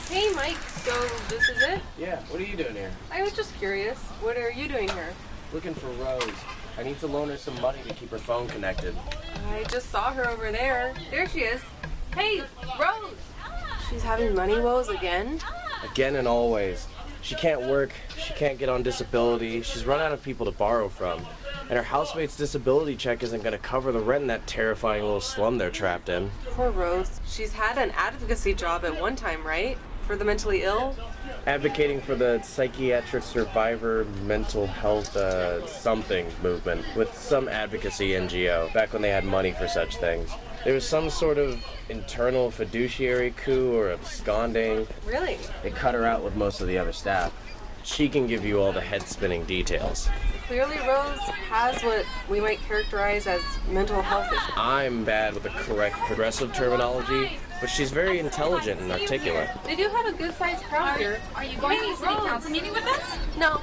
Hey, Mike. So this is it? Yeah, what are you doing here? I was just curious. What are you doing here? Looking for Rose. I need to loan her some money to keep her phone connected. I just saw her over there. There she is. Hey, Rose! She's having money woes again? Again and always. She can't work, she can't get on disability, she's run out of people to borrow from. And her housemate's disability check isn't going to cover the rent in that terrifying little slum they're trapped in. Poor Rose. She's had an advocacy job at one time, right? For the mentally ill? Advocating for the psychiatric survivor mental health something movement with some advocacy NGO back when they had money for such things. There was some sort of internal fiduciary coup or absconding. Really? They cut her out with most of the other staff. She can give you all the head-spinning details. Clearly Rose has what we might characterize as mental health issues. I'm bad with the correct progressive terminology, but she's very intelligent and articulate. They do have a good-sized crowd here. Are you going to the city council meeting with us? No,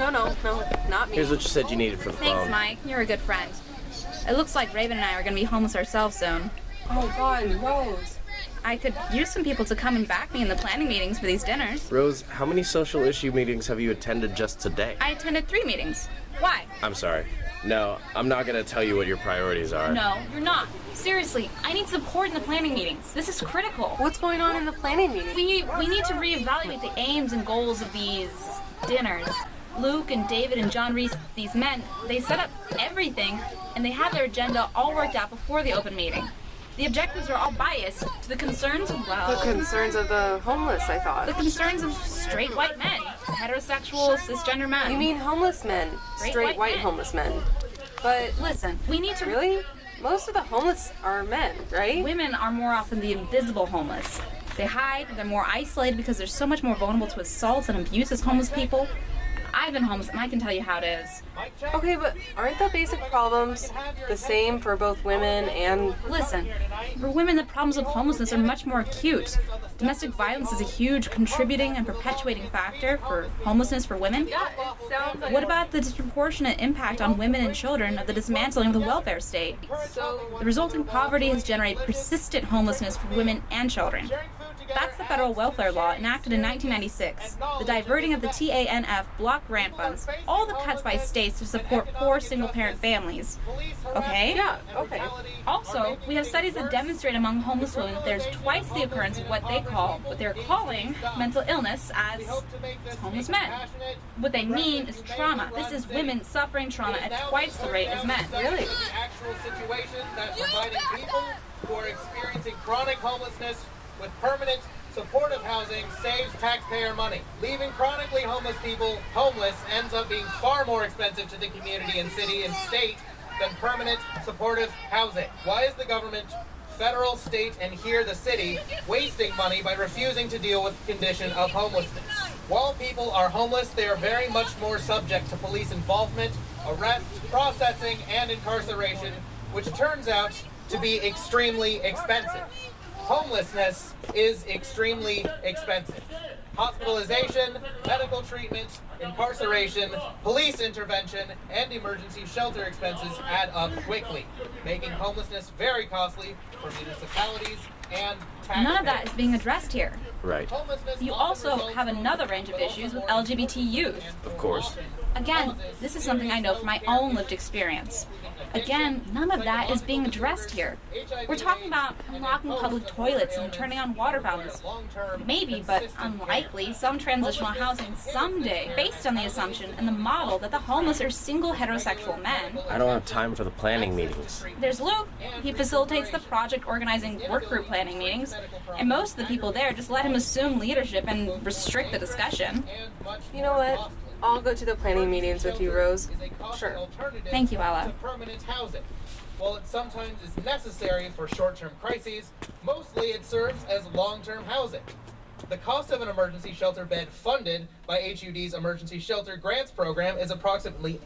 not me. Here's what you said you needed for the Thanks, phone. Mike. You're a good friend. It looks like Raven and I are going to be homeless ourselves soon. Oh, God, Rose. I could use some people to come and back me in the planning meetings for these dinners. Rose, how many social issue meetings have you attended just today? I attended 3 meetings. Why? I'm sorry. No, I'm not going to tell you what your priorities are. No, you're not. Seriously, I need support in the planning meetings. This is critical. What's going on in the planning meeting? We need to reevaluate the aims and goals of these dinners. Luke and David and John Reese, these men, they set up everything and they have their agenda all worked out before the open meeting. The objectives are all biased to the concerns of, The concerns of the homeless, I thought. the concerns of straight white men, heterosexual, cisgender men. You mean homeless men, straight white men. homeless men. But Listen, we need to... really? Most of the homeless are men, right? Women are more often the invisible homeless. They hide, they're more isolated because they're so much more vulnerable to assaults and abuse as homeless people. I've been homeless and I can tell you how it is. Okay, but aren't the basic problems the same for both women and... Listen, for women, the problems of homelessness are much more acute. Domestic violence is a huge contributing and perpetuating factor for homelessness for women. Sounds like... What about the disproportionate impact on women and children of the dismantling of the welfare state? The resulting poverty has generated persistent homelessness for women and children. That's the federal welfare law enacted in 1996, the diverting of the TANF block grant funds, all the cuts by states to support poor single-parent families. Okay? Yeah, okay. Also, we have studies that demonstrate among homeless women that there's twice the occurrence of what they're calling mental illness as homeless men. What they mean is trauma. This is women suffering trauma at twice the rate as men. Really? Actual situation that providing people who are experiencing chronic homelessness with permanent supportive housing saves taxpayer money. Leaving chronically homeless people homeless ends up being far more expensive to the community and city and state than permanent supportive housing. Why is the government, federal, state, and here the city, wasting money by refusing to deal with the condition of homelessness? While people are homeless, they are very much more subject to police involvement, arrest, processing, and incarceration, which turns out to be extremely expensive. Homelessness is extremely expensive. Hospitalization, medical treatment, incarceration, police intervention, and emergency shelter expenses add up quickly, making homelessness very costly for municipalities and taxpayers. None of that is being addressed here. Right. You also have another range of issues with LGBT youth. Of course. Again, this is something I know from my own lived experience. Again, none of that is being addressed here. We're talking about unlocking public toilets and turning on water fountains. Maybe, but unlikely, some transitional housing someday, based on the assumption and the model that the homeless are single heterosexual men. I don't have time for the planning meetings. There's Luke. He facilitates the project organizing work group planning meetings, and most of the people there just let him assume leadership and restrict the discussion. You know what? I'll go to the planning meetings with you, Rose. Sure. Thank you, Ella. Permanent housing. While it sometimes is necessary for short-term crises, mostly it serves as long-term housing. The cost of an emergency shelter bed funded by HUD's Emergency Shelter Grants Program is approximately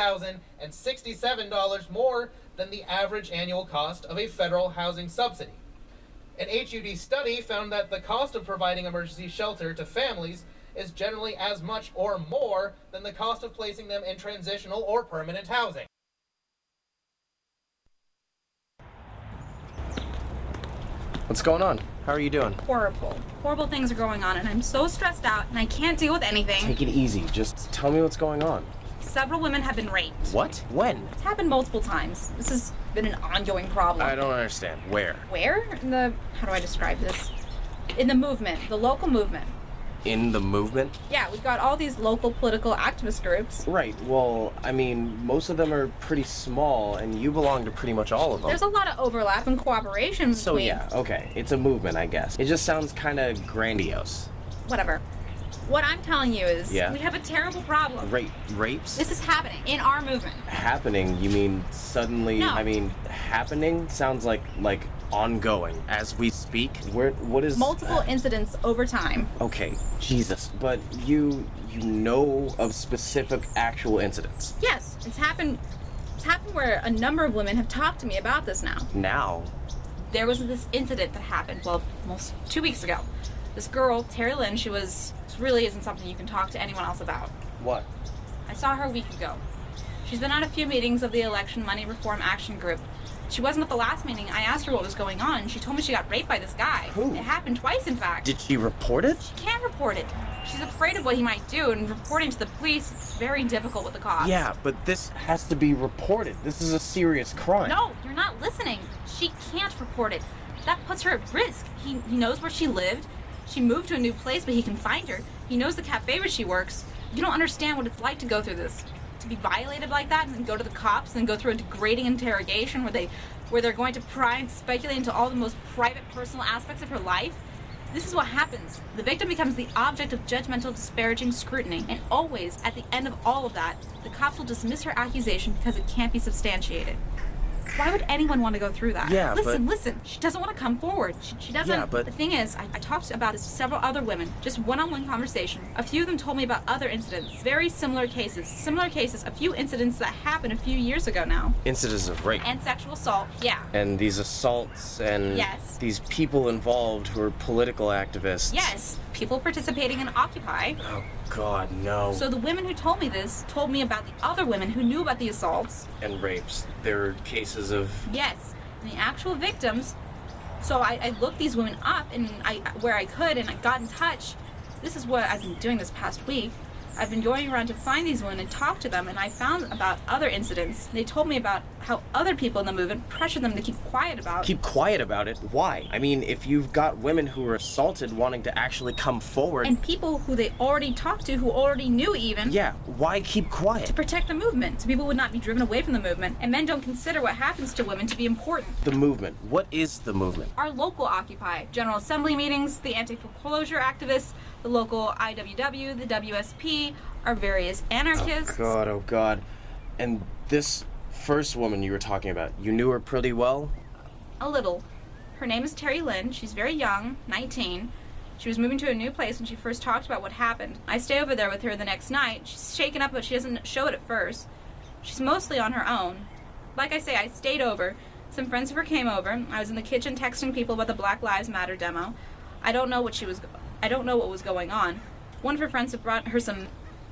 $8,067 more than the average annual cost of a federal housing subsidy. An HUD study found that the cost of providing emergency shelter to families is generally as much or more than the cost of placing them in transitional or permanent housing. What's going on? How are you doing? Horrible things are going on, and I'm so stressed out, and I can't deal with anything. Take it easy. Just tell me what's going on. Several women have been raped. What? When? It's happened multiple times. This has been an ongoing problem. I don't understand. Where? Where? How do I describe this? In the movement, the local movement. In the movement? Yeah, we've got all these local political activist groups. Right. Well, I mean, most of them are pretty small, and you belong to pretty much all of them. There's a lot of overlap and cooperation between... So yeah, okay. It's a movement, I guess. It just sounds kind of grandiose. Whatever. What I'm telling you is Yeah. we have a terrible problem. Rapes? This is happening in our movement. Happening? You mean suddenly? No. I mean, happening sounds like ongoing as we speak. What is Multiple incidents over time. Okay, Jesus. But you know of specific actual incidents. Yes, it's happened where a number of women have talked to me about this now. Now? There was this incident that happened, well, almost 2 weeks ago. This girl, Terry Lynn, this really isn't something you can talk to anyone else about. What? I saw her a week ago. She's been at a few meetings of the Election Money Reform Action Group. She wasn't at the last meeting. I asked her what was going on, and she told me she got raped by this guy. Who? It happened twice, in fact. Did she report it? She can't report it. She's afraid of what he might do, and reporting to the police, it's very difficult with the cops. Yeah, but this has to be reported. This is a serious crime. No, you're not listening. She can't report it. That puts her at risk. He knows where she lived. She moved to a new place, but he can find her. He knows the cafe where she works. You don't understand what it's like to go through this. To be violated like that and then go to the cops and go through a degrading interrogation where they're going to pry and speculate into all the most private, personal aspects of her life. This is what happens. The victim becomes the object of judgmental, disparaging scrutiny. And always, at the end of all of that, the cops will dismiss her accusation because it can't be substantiated. Why would anyone want to go through that? Yeah, Listen. She doesn't want to come forward. She doesn't. Yeah, but... The thing is, I talked about this to several other women. Just one-on-one conversation. A few of them told me about other incidents. Very similar cases. A few incidents that happened a few years ago now. Incidents of rape. And sexual assault, yeah. And these assaults and... Yes. These people involved who are political activists. Yes. People participating in Occupy. Oh, God, no. So the women who told me this told me about the other women who knew about the assaults. And rapes. There are cases of... Yes. And the actual victims. So I looked these women up and where I could, and I got in touch. This is what I've been doing this past week. I've been going around to find these women and talk to them, and I found about other incidents. They told me about how other people in the movement pressured them to keep quiet about. Keep quiet about it? Why? I mean, if you've got women who were assaulted wanting to actually come forward... And people who they already talked to, who already knew even... Yeah, why keep quiet? To protect the movement, so people would not be driven away from the movement, and men don't consider what happens to women to be important. The movement. What is the movement? Our local Occupy, General Assembly meetings, the anti-foreclosure activists, the local IWW, the WSP, our various anarchists. Oh God. And this first woman you were talking about, you knew her pretty well? A little. Her name is Terry Lynn. She's very young, 19. She was moving to a new place when she first talked about what happened. I stay over there with her the next night. She's shaken up, but she doesn't show it at first. She's mostly on her own. Like I say, I stayed over. Some friends of her came over. I was in the kitchen texting people about the Black Lives Matter demo. I don't know what was going on. One of her friends had brought her some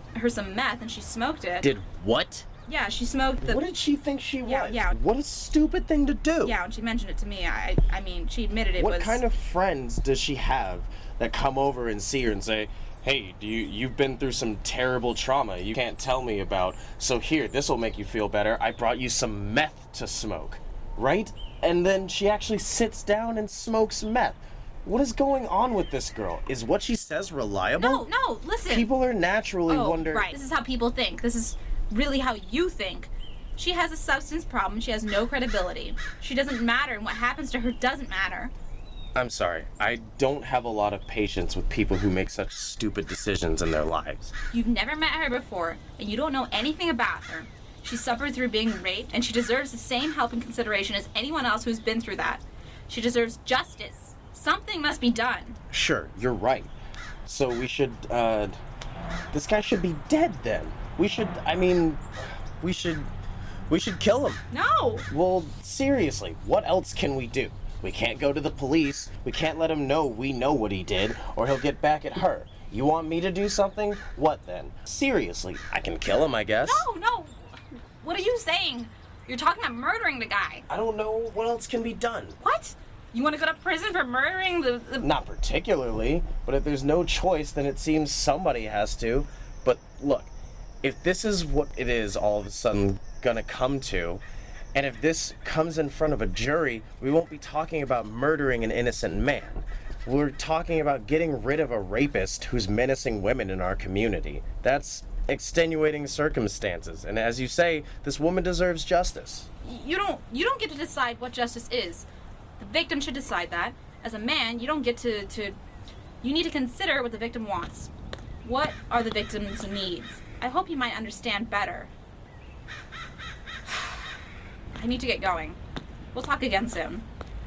meth, and she smoked it. Did what? Yeah, she smoked the... What did she think she was? Yeah. What a stupid thing to do. Yeah, when she mentioned it to me, I mean, she admitted it was... What kind of friends does she have that come over and see her and say, hey, you've been through some terrible trauma you can't tell me about, so here, this will make you feel better. I brought you some meth to smoke, right? And then she actually sits down and smokes meth. What is going on with this girl? Is what she says reliable? No, listen. People are naturally wonder... Right, this is how people think. This is really how you think. She has a substance problem. She has no credibility. She doesn't matter, and what happens to her doesn't matter. I'm sorry. I don't have a lot of patience with people who make such stupid decisions in their lives. You've never met her before, and you don't know anything about her. She suffered through being raped, and she deserves the same help and consideration as anyone else who's been through that. She deserves justice. Something must be done. Sure, you're right. So we should, this guy should be dead then. We should kill him. No! Well, seriously, what else can we do? We can't go to the police. We can't let him know we know what he did, or he'll get back at her. You want me to do something? What then? Seriously, I can kill him, I guess. No! What are you saying? You're talking about murdering the guy. I don't know what else can be done. What? You want to go to prison for murdering the... Not particularly, but if there's no choice, then it seems somebody has to. But look, if this is what it is all of a sudden gonna come to, and if this comes in front of a jury, we won't be talking about murdering an innocent man. We're talking about getting rid of a rapist who's menacing women in our community. That's extenuating circumstances, and as you say, this woman deserves justice. You don't get to decide what justice is. The victim should decide that. As a man, you don't get to... You need to consider what the victim wants. What are the victim's needs? I hope you might understand better. I need to get going. We'll talk again soon.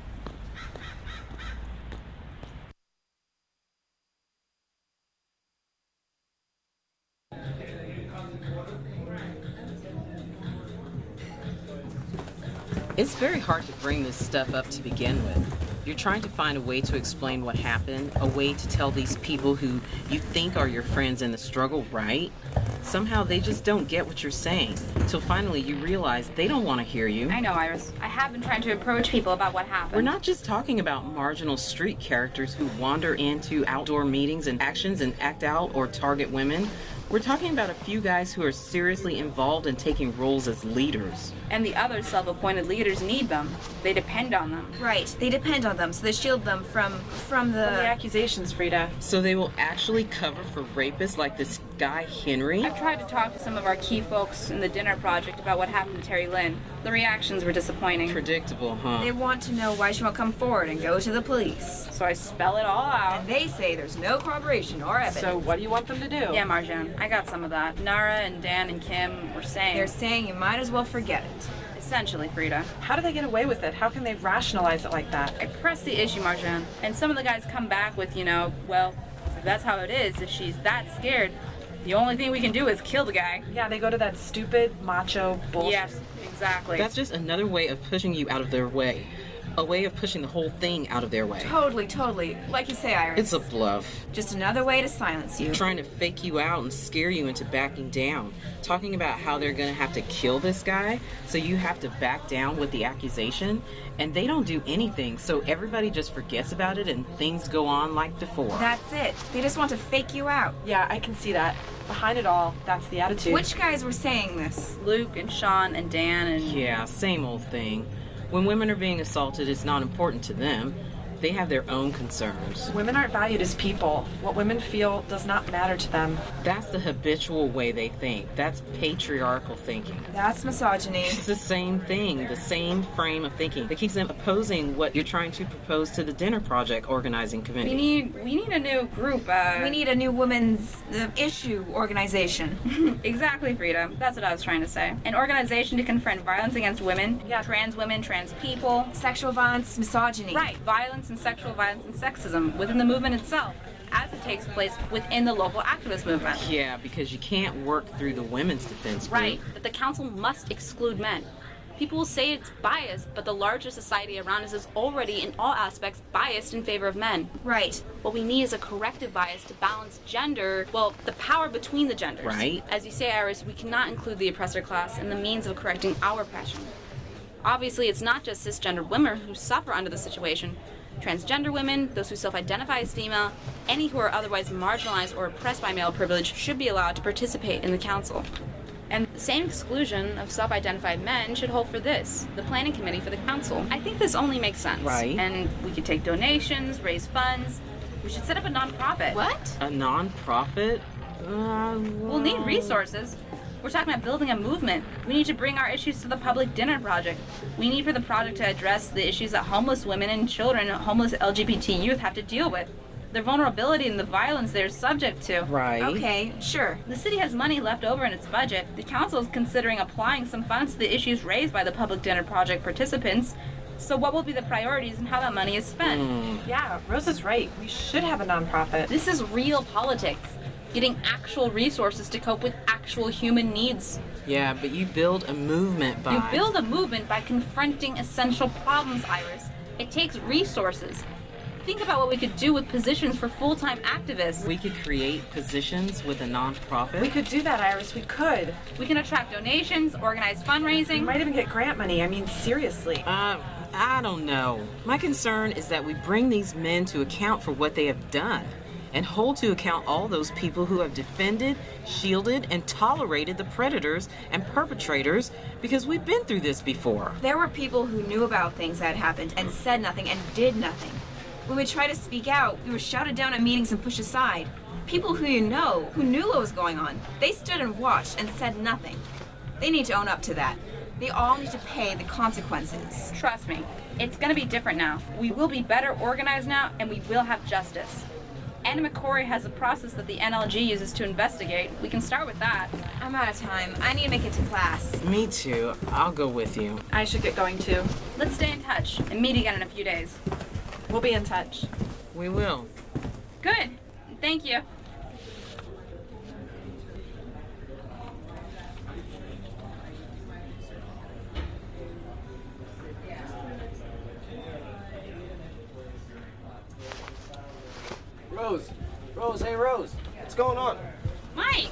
It's very hard to bring this stuff up to begin with. You're trying to find a way to explain what happened, a way to tell these people who you think are your friends in the struggle right. Somehow they just don't get what you're saying, till finally you realize they don't want to hear you. I know, Iris. I have been trying to approach people about what happened. We're not just talking about marginal street characters who wander into outdoor meetings and actions and act out or target women. We're talking about a few guys who are seriously involved in taking roles as leaders. And the other self-appointed leaders need them. They depend on them. Right, they depend on them, so they shield them from the accusations, Frida. So they will actually cover for rapists like this guy Henry? I've tried to talk to some of our key folks in the dinner project about what happened to Terry Lynn. The reactions were disappointing. Predictable, huh? They want to know why she won't come forward and go to the police. So I spell it all out. And they say there's no corroboration or evidence. So what do you want them to do? Yeah, Marjan, I got some of that. Nara and Dan and Kim were saying... They're saying you might as well forget it. Essentially, Frida. How do they get away with it? How can they rationalize it like that? I pressed the issue, Marjan, and some of the guys come back with, well, if that's how it is, if she's that scared, the only thing we can do is kill the guy. Yeah, they go to that stupid macho bullshit. Yes, exactly. That's just another way of pushing you out of their way. A way of pushing the whole thing out of their way. Totally. Like you say, Iris. It's a bluff. Just another way to silence you. Trying to fake you out and scare you into backing down. Talking about how they're gonna have to kill this guy, so you have to back down with the accusation, and they don't do anything, so everybody just forgets about it and things go on like before. That's it. They just want to fake you out. Yeah, I can see that. Behind it all, that's the attitude. Which guys were saying this? Luke and Sean and Dan and... Yeah, same old thing. When women are being assaulted, it's not important to them. They have their own concerns. Women aren't valued as people. What women feel does not matter to them. That's the habitual way they think. That's patriarchal thinking. That's misogyny. It's the same thing, the same frame of thinking that keeps them opposing what you're trying to propose to the dinner project organizing committee. We need a new group. We need a new women's issue organization. Exactly, Frida. That's what I was trying to say. An organization to confront violence against women, trans women, trans people. Sexual violence, misogyny. Right, violence and sexual violence and sexism within the movement itself, as it takes place within the local activist movement. Yeah, because you can't work through the women's defense group. Right, but the council must exclude men. People will say it's biased, but the larger society around us is already in all aspects biased in favor of men. Right. What we need is a corrective bias to balance gender, the power between the genders. Right. As you say, Iris, we cannot include the oppressor class in the means of correcting our oppression. Obviously, it's not just cisgendered women who suffer under the situation. Transgender women, those who self-identify as female, any who are otherwise marginalized or oppressed by male privilege should be allowed to participate in the council. And the same exclusion of self-identified men should hold for this, the planning committee for the council. I think this only makes sense. Right. And we could take donations, raise funds. We should set up a nonprofit. What? A non-profit? We'll need resources. We're talking about building a movement. We need to bring our issues to the public dinner project. We need for the project to address the issues that homeless women and children, homeless LGBT youth have to deal with. Their vulnerability and the violence they're subject to. Right. Okay, sure. The city has money left over in its budget. The council is considering applying some funds to the issues raised by the public dinner project participants. So what will be the priorities and how that money is spent? Yeah, Rose is right. We should have a nonprofit. This is real politics. Getting actual resources to cope with actual human needs. Yeah, but you build a movement by... You build a movement by confronting essential problems, Iris. It takes resources. Think about what we could do with positions for full-time activists. We could create positions with a non-profit. We could do that, Iris. We could. We can attract donations, organize fundraising. We might even get grant money. I mean, seriously. I don't know. My concern is that we bring these men to account for what they have done and hold to account all those people who have defended, shielded, and tolerated the predators and perpetrators because we've been through this before. There were people who knew about things that had happened and said nothing and did nothing. When we tried to speak out, we were shouted down at meetings and pushed aside. People who you know, who knew what was going on, they stood and watched and said nothing. They need to own up to that. They all need to pay the consequences. Trust me, it's gonna be different now. We will be better organized now, and we will have justice. Anna McCrory has a process that the NLG uses to investigate. We can start with that. I'm out of time. I need to make it to class. Me too. I'll go with you. I should get going too. Let's stay in touch and meet again in a few days. We'll be in touch. We will. Good. Thank you. Rose, hey Rose, what's going on? Mike!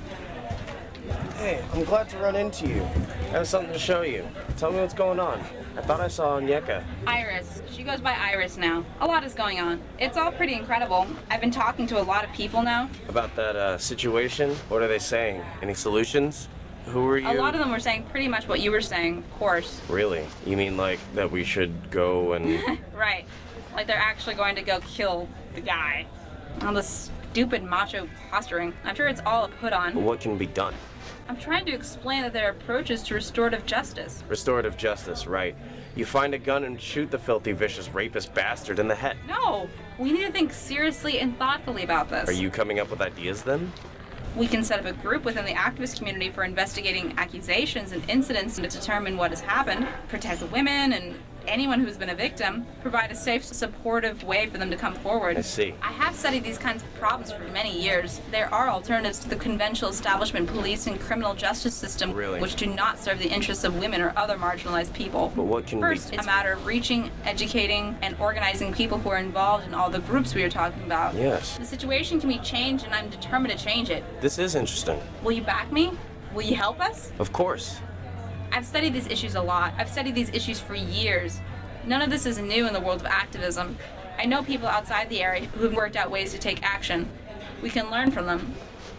Hey, I'm glad to run into you. I have something to show you. Tell me what's going on. I thought I saw Onyeka. Iris. She goes by Iris now. A lot is going on. It's all pretty incredible. I've been talking to a lot of people now. About that situation? What are they saying? Any solutions? Who are you? A lot of them were saying pretty much what you were saying, of course. Really? You mean like that we should go and... Right. Like they're actually going to go kill the guy. All this stupid macho posturing. I'm sure it's all a put on. What can be done? I'm trying to explain that their approach is to restorative justice. Restorative justice, right. You find a gun and shoot the filthy, vicious rapist bastard in the head. No! We need to think seriously and thoughtfully about this. Are you coming up with ideas then? We can set up a group within the activist community for investigating accusations and incidents to determine what has happened, protect the women and anyone who's been a victim, provide a safe, supportive way for them to come forward. I see. I have studied these kinds of problems for many years. There are alternatives to the conventional establishment police and criminal justice system Really? which do not serve the interests of women or other marginalized people. But what can First, be... it's a matter of reaching, educating, and organizing people who are involved in all the groups we are talking about. Yes. The situation can be changed, and I'm determined to change it. This is interesting. Will you back me? Will you help us? Of course. I've studied these issues a lot. I've studied these issues for years. None of this is new in the world of activism. I know people outside the area who've worked out ways to take action. We can learn from them.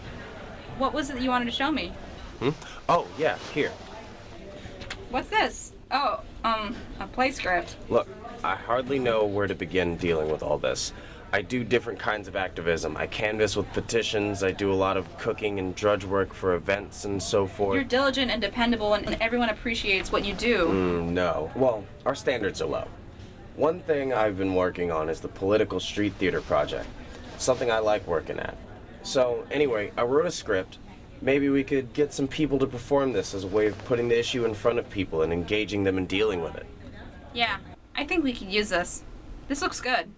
What was it that you wanted to show me? Oh, yeah, here. What's this? Oh, a play script. Look, I hardly know where to begin dealing with all this. I do different kinds of activism. I canvass with petitions, I do a lot of cooking and drudge work for events and so forth. You're diligent and dependable, and everyone appreciates what you do. No. Well, our standards are low. One thing I've been working on is the Political Street Theater Project. Something I like working at. So, anyway, I wrote a script. Maybe we could get some people to perform this as a way of putting the issue in front of people and engaging them in dealing with it. Yeah, I think we could use this. This looks good.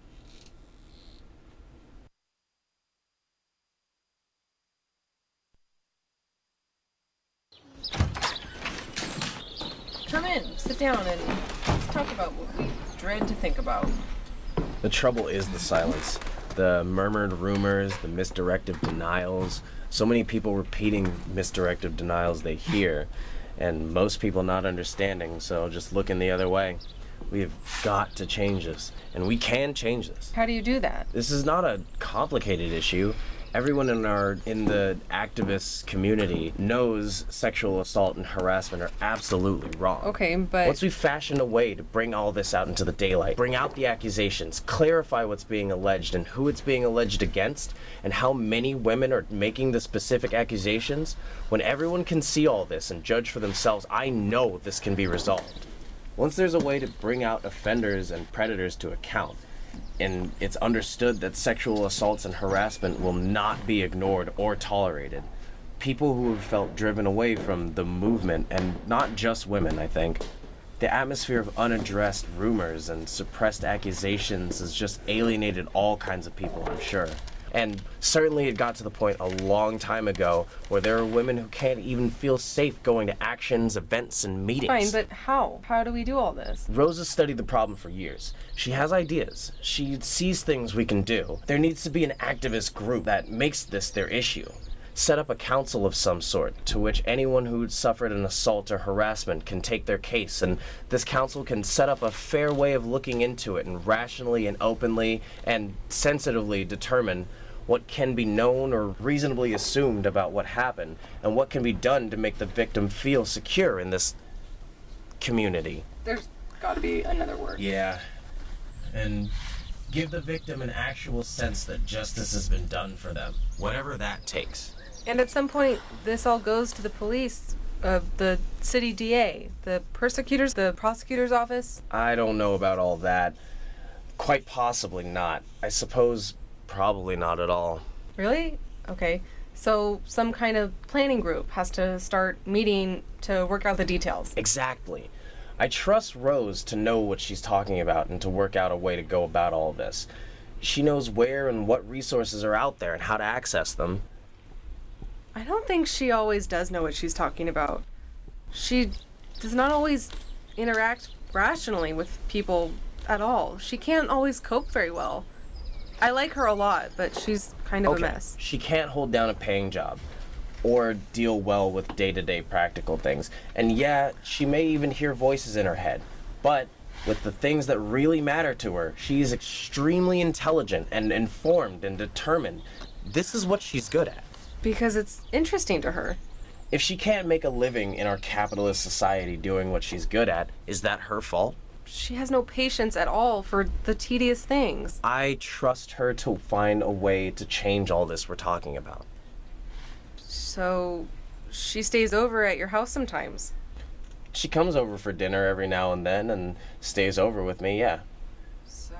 Come in, sit down, and let's talk about what we dread to think about. The trouble is the silence. The murmured rumors, the misdirected denials. So many people repeating misdirected denials they hear, and most people not understanding, so just looking the other way. We've got to change this, and we can change this. How do you do that? This is not a complicated issue. Everyone in the activist community knows sexual assault and harassment are absolutely wrong. Okay, but... Once we fashion a way to bring all this out into the daylight, bring out the accusations, clarify what's being alleged and who it's being alleged against, and how many women are making the specific accusations, when everyone can see all this and judge for themselves, I know this can be resolved. Once there's a way to bring out offenders and predators to account, and it's understood that sexual assaults and harassment will not be ignored or tolerated, people who have felt driven away from the movement, and not just women, I think, the atmosphere of unaddressed rumors and suppressed accusations has just alienated all kinds of people, I'm sure. And certainly it got to the point a long time ago where there are women who can't even feel safe going to actions, events, and meetings. Fine, but how? How do we do all this? Rose has studied the problem for years. She has ideas. She sees things we can do. There needs to be an activist group that makes this their issue. set up a council of some sort to which anyone who suffered an assault or harassment can take their case, and this council can set up a fair way of looking into it and rationally and openly and sensitively determine what can be known or reasonably assumed about what happened and what can be done to make the victim feel secure in this community. There's got to be another word. Yeah, and give the victim an actual sense that justice has been done for them, whatever that takes. And at some point, this all goes to the police, the city DA, the prosecutors, the prosecutor's office. I don't know about all that. Quite possibly not. I suppose probably not at all. Really? Okay. So some kind of planning group has to start meeting to work out the details. Exactly. I trust Rose to know what she's talking about and to work out a way to go about all this. She knows where and what resources are out there and how to access them. I don't think she always does know what she's talking about. She does not always interact rationally with people at all. She can't always cope very well. I like her a lot, but she's kind of a mess. She can't hold down a paying job or deal well with day-to-day practical things. And yeah, she may even hear voices in her head, but with the things that really matter to her, she's extremely intelligent and informed and determined. This is what she's good at. Because it's interesting to her. If she can't make a living in our capitalist society doing what she's good at, is that her fault? She has no patience at all for the tedious things. I trust her to find a way to change all this we're talking about. So, she stays over at your house sometimes? She comes over for dinner every now and then and stays over with me, yeah. So...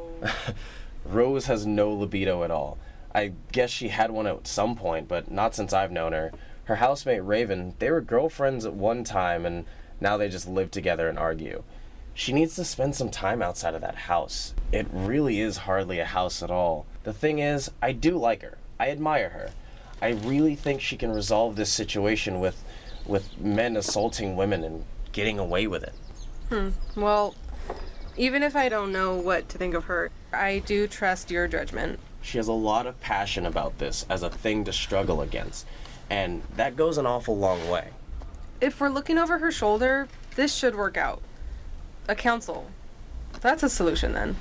Rose has no libido at all. I guess she had one at some point, but not since I've known her. Her housemate Raven, they were girlfriends at one time, and now they just live together and argue. She needs to spend some time outside of that house. It really is hardly a house at all. The thing is, I do like her. I admire her. I really think she can resolve this situation with men assaulting women and getting away with it. Well, even if I don't know what to think of her, I do trust your judgment. She has a lot of passion about this as a thing to struggle against, and that goes an awful long way. If we're looking over her shoulder, this should work out. A council. That's a solution then.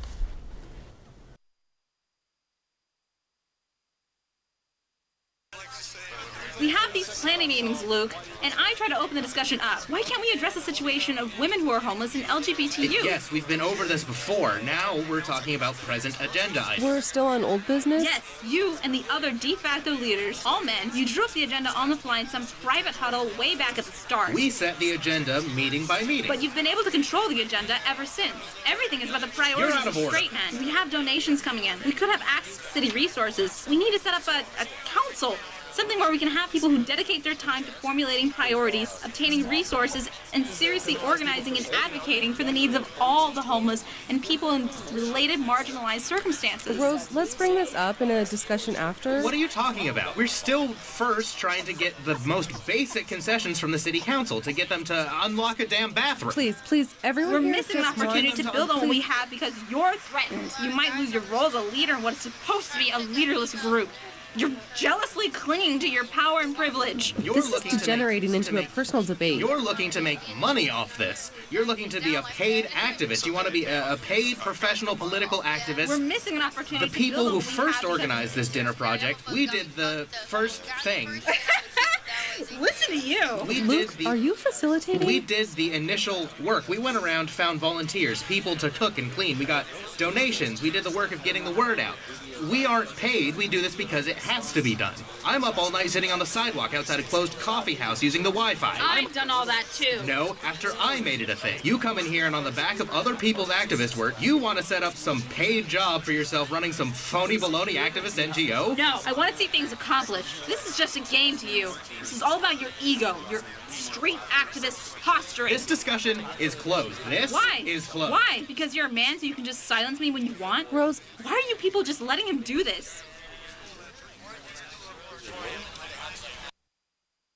We have these planning meetings, Luke, and I try to open the discussion up. Why can't we address the situation of women who are homeless and LGBT youth? Yes, we've been over this before. Now we're talking about present agenda items. We're still on old business? Yes, you and the other de facto leaders, all men, you drew up the agenda on the fly in some private huddle way back at the start. We set the agenda meeting by meeting. But you've been able to control the agenda ever since. Everything is about the priorities You're out of of order. straight men. We have donations coming in. We could have access to city resources. We need to set up a council. Something where we can have people who dedicate their time to formulating priorities, obtaining resources, and seriously organizing and advocating for the needs of all the homeless and people in related marginalized circumstances. Rose, let's bring this up in a discussion after. What are you talking about? We're still first trying to get the most basic concessions from the city council to get them to unlock a damn bathroom. Please, everyone We're here missing an just opportunity wants- to build on what we have because you're threatened. You might lose your role as a leader in what's supposed to be a leaderless group. You're jealously clinging to your power and privilege. This is degenerating into a personal debate. You're looking to make money off this. You're looking to be a paid activist. You want to be a paid professional political activist. We're missing an opportunity The to people build on who what we first have because- organized this dinner project, we did the first thing. Listen to you. Luke, are you facilitating? We did the initial work. We went around, found volunteers, people to cook and clean. We got donations. We did the work of getting the word out. We aren't paid. We do this because it has to be done. I'm up all night sitting on the sidewalk outside a closed coffee house using the Wi-Fi. I've done all that too. No, after I made it a thing. You come in here and on the back of other people's activist work, you want to set up some paid job for yourself running some phony baloney activist NGO? No, I want to see things accomplished. This is just a game to you. This is all about your ego, your street activist posturing. This discussion is closed. This Why? is closed. Why? Because you're a man so you can just silence me when you want? Rose, Why are you people just letting him do this?